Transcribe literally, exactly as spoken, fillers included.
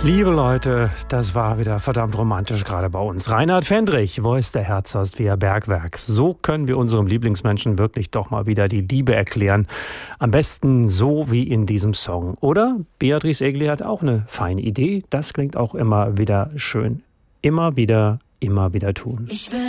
Liebe Leute, das war wieder verdammt romantisch gerade bei uns. Reinhard Fendrich, Voice der Herzhorst via Bergwerk. So können wir unserem Lieblingsmenschen wirklich doch mal wieder die Liebe erklären. Am besten so wie in diesem Song. Oder Beatrice Egli hat auch eine feine Idee. Das klingt auch immer wieder schön. Immer wieder, immer wieder tun.